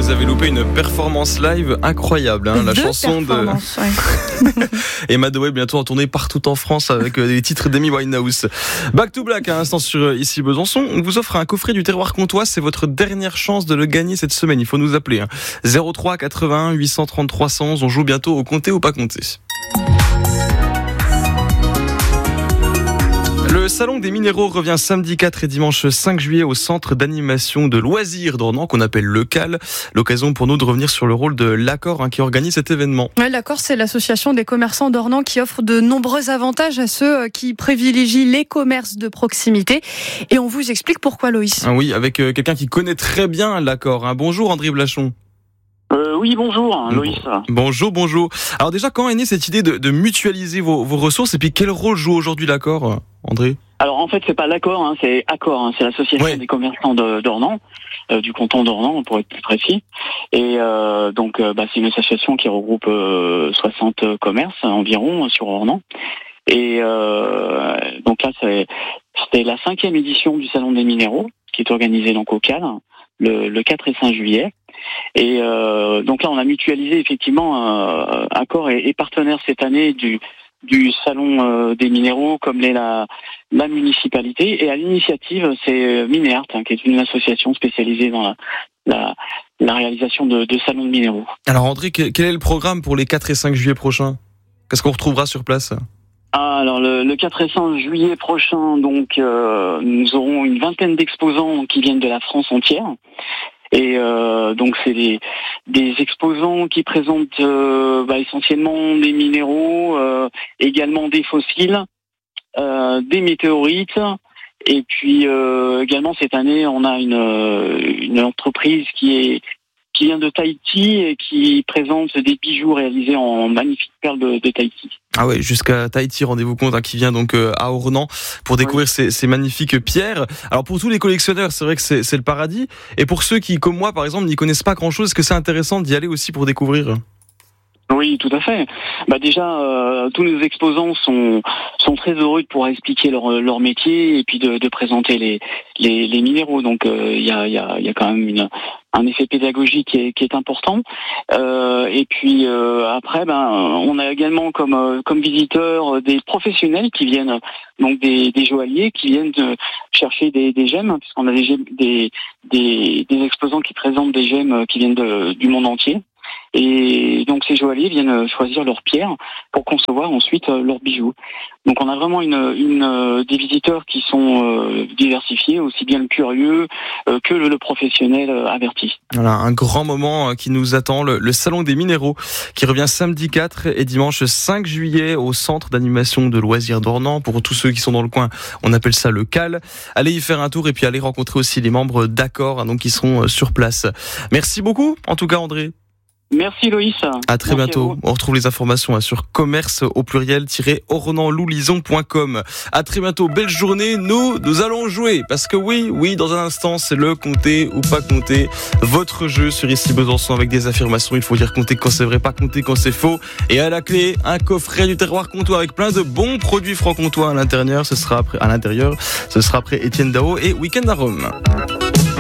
vous avez loupé une performance live incroyable, hein, la chanson de Emma Doé, bientôt en tournée partout en France avec des titres d'Amy Winehouse. Back to Black à l'instant sur Ici Besançon. On vous offre un coffret du terroir comtois. C'est votre dernière chance de le gagner cette semaine. Il faut nous appeler. 03 81 830 311. On joue bientôt au compter ou pas compter. Le Salon des Minéraux revient samedi 4 et dimanche 5 juillet au centre d'animation de loisirs d'Ornans qu'on appelle le CAL. L'occasion pour nous de revenir sur le rôle de l'Accord qui organise cet événement. Ouais, l'Accord, c'est l'association des commerçants d'Ornans qui offre de nombreux avantages à ceux qui privilégient les commerces de proximité. Et on vous explique pourquoi, Loïs. Ah oui, avec quelqu'un qui connaît très bien l'Accord. Bonjour André Blachon. Oui, bonjour, Loïs. Bonjour. Alors déjà, quand est née cette idée de mutualiser vos ressources et puis quel rôle joue aujourd'hui l'Accord, André ? Alors en fait, c'est pas l'Accord, c'est Accor, c'est l'association des commerçants d'Ornans, du canton d'Ornans pour être plus précis. Et donc c'est une association qui regroupe 60 commerces environ sur Ornans. Et donc là, c'était la 5e édition du Salon des Minéraux qui est organisée donc au CAL le 4 et 5 juillet. Et donc là, on a mutualisé effectivement. Accor est partenaire cette année du Salon des Minéraux, comme l'est la municipalité. Et à l'initiative, c'est Minéart, qui est une association spécialisée dans la réalisation de salons de minéraux. Alors André, quel est le programme pour les 4 et 5 juillet prochains ? Qu'est-ce qu'on retrouvera sur place ? Alors le 4 et 5 juillet prochain, donc nous aurons une vingtaine d'exposants qui viennent de la France entière. Et donc c'est des exposants qui présentent essentiellement des minéraux, également des fossiles, des météorites. Et puis également cette année, on a une entreprise qui vient de Tahiti et qui présente des bijoux réalisés en magnifiques perles de Tahiti. Ah ouais, jusqu'à Tahiti, rendez-vous compte, qui vient donc à Ornans pour découvrir ces magnifiques pierres. Alors pour tous les collectionneurs, c'est vrai que c'est le paradis. Et pour ceux qui, comme moi par exemple, n'y connaissent pas grand-chose, est-ce que c'est intéressant d'y aller aussi pour découvrir ? Oui, tout à fait. Déjà, tous nos exposants sont très heureux de pouvoir expliquer leur métier et puis de présenter les minéraux. Donc il y a quand même un effet pédagogique qui est important. Et puis après, on a également comme visiteurs des professionnels qui viennent, donc des joailliers qui viennent chercher des gemmes, puisqu'on a des exposants qui présentent des gemmes qui viennent du monde entier. Et donc ces joailliers viennent choisir leurs pierres pour concevoir ensuite leurs bijoux. Donc on a vraiment des visiteurs qui sont diversifiés, aussi bien le curieux que le professionnel averti. Voilà, un grand moment qui nous attend, le Salon des Minéraux, qui revient samedi 4 et dimanche 5 juillet au centre d'animation de loisirs d'Ornans. Pour tous ceux qui sont dans le coin, on appelle ça le CAL. Allez y faire un tour et puis allez rencontrer aussi les membres d'Accord, donc qui seront sur place. Merci beaucoup, en tout cas André. Merci Loïs. À très bientôt. On retrouve les informations sur commerce au pluriel-ornanloulison.com. À très bientôt. Belle journée. Nous allons jouer parce que oui, dans un instant, c'est le compter ou pas compter. Votre jeu sur Ici Besançon avec des affirmations. Il faut dire compter quand c'est vrai, pas compter quand c'est faux. Et à la clé, un coffret du terroir comtois avec plein de bons produits francs-comtois à l'intérieur. Ce sera après Étienne Dao et Week-end à Rome.